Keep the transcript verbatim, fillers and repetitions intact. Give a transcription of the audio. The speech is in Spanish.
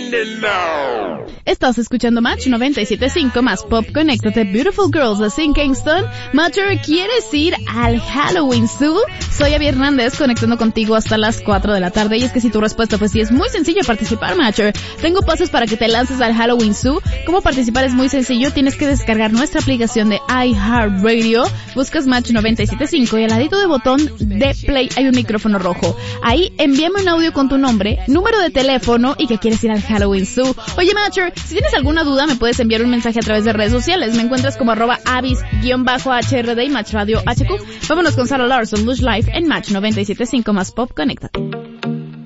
in the know. Estás escuchando Match noventa y siete punto cinco más Pop. Conéctate. Beautiful Girls de Sin Kingston. Matcher, ¿quieres ir al Halloween Zoo? Soy Abby Hernández, conectando contigo hasta las cuatro de la tarde. Y es que si tu respuesta pues sí es muy sencillo participar, Matcher, tengo pasos para que te lances al Halloween Zoo. ¿Cómo participar? Es muy sencillo. Tienes que descargar nuestra aplicación de iHeartRadio. Buscas Match noventa y siete punto cinco y al ladito de botón de play hay un micrófono rojo. Ahí envíame un audio con tu nombre, número de teléfono y que quieres ir al Halloween Zoo. Oye, Matcher, si tienes alguna duda me puedes enviar un mensaje a través de redes sociales. Me encuentras como arroba avis-H R D y Match Radio H Q. Vámonos con Sarah Larson, Lush Life en Match noventa y siete punto cinco más Pop. Conéctate.